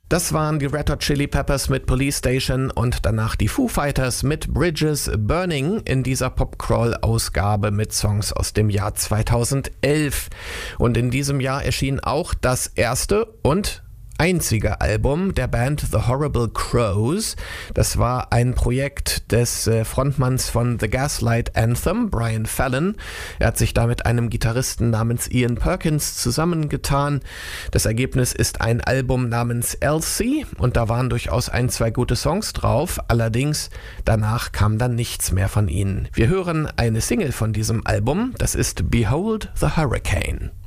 Das waren die Red Hot Chili Peppers mit Police Station und danach die Foo Fighters mit Bridges Burning in dieser Popcrawl-Ausgabe mit Songs aus dem Jahr 2011. Und in diesem Jahr erschien auch das erste und einzige Album der Band The Horrible Crows. Das war ein Projekt des Frontmanns von The Gaslight Anthem, Brian Fallon. Er hat sich da mit einem Gitarristen namens Ian Perkins zusammengetan. Das Ergebnis ist ein Album namens Elsie und da waren durchaus ein, zwei gute Songs drauf. Allerdings danach kam dann nichts mehr von ihnen. Wir hören eine Single von diesem Album. Das ist Behold the Hurricane.